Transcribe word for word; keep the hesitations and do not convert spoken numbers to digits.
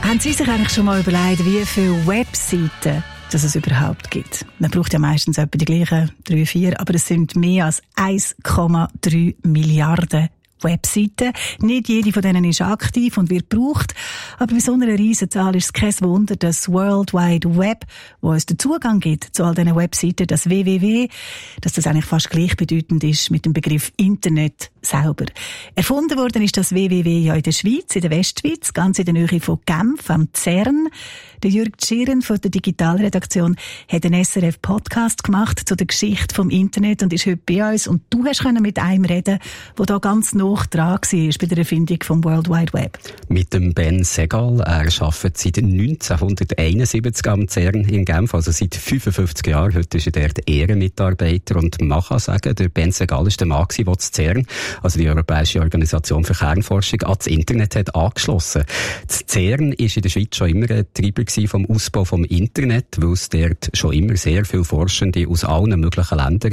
Haben Sie sich eigentlich schon mal überlegt, wie viele Webseiten dass es überhaupt gibt? Man braucht ja meistens etwa die gleichen drei, vier, aber es sind mehr als eins Komma drei Milliarden Webseiten. Nicht jede von denen ist aktiv und wird gebraucht. Aber bei so einer Riesenzahl ist es kein Wunder, dass das World Wide Web, wo uns den Zugang gibt zu all diesen Webseiten, das W W W, dass das eigentlich fast gleichbedeutend ist mit dem Begriff Internet selber. Erfunden worden ist das W W W ja in der Schweiz, in der Westschweiz, ganz in der Nähe von Genf, am Zern. Der Jürg Tschirren von der Digitalredaktion hat einen S R F-Podcast gemacht zu der Geschichte vom Internet und ist heute bei uns. Und du hast mit einem reden, der da ganz nah dran war bei der Erfindung vom World Wide Web. Mit dem Ben Segal. Er arbeitet seit neunzehnhunderteinundsiebzig am CERN in Genf, also seit fünfundfünfzig Jahren. Heute ist er dort Ehrenmitarbeiter und man kann sagen, der Ben Segal ist der Mann, der das CERN, also die Europäische Organisation für Kernforschung, an das Internet hat angeschlossen. Das CERN ist in der Schweiz schon immer ein Treiber vom Ausbau vom Internet, weil es dort schon immer sehr viele Forschende aus allen möglichen Ländern